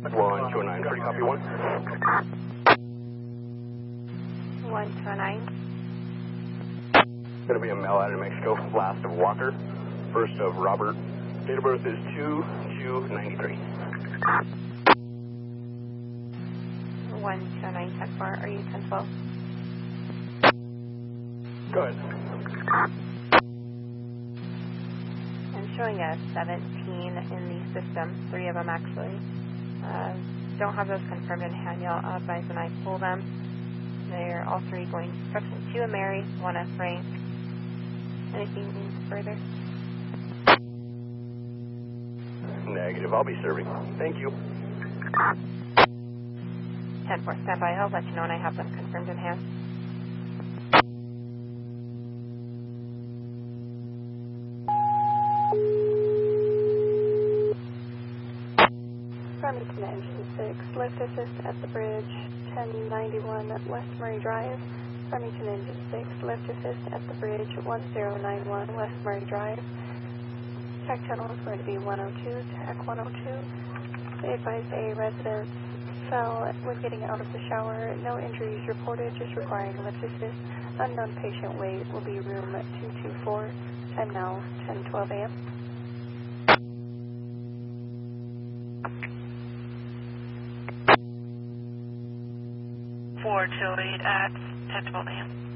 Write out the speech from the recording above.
129, pretty copy 1. 129. Going to be a male out of New Mexico, last of Walker, first of Robert. Date of birth is 2/2/93. 129, 10-4. Are you 10-12? Go ahead. I'm showing a 17 in the system, 3 of them actually. Don't have those confirmed in hand yet. I'll advise when I pull them. They're all 3 going section 2 of Mary, 1 of Frank. Anything further? Negative, I'll be serving. Thank you. 10-4, stand by. I'll let you know when I have them confirmed in hand. Farmington Engine 6, lift assist at the bridge, 1091 West Murray Drive. Farmington Engine 6, lift assist at the bridge, 1091 West Murray Drive. TAC channel is going to be 102, TAC 102. They advised a resident fell when getting out of the shower. No injuries reported, just requiring lift assist. Unknown patient wait will be room 224. Time now, 10:12 a.m. 428 at 10:12 a.m.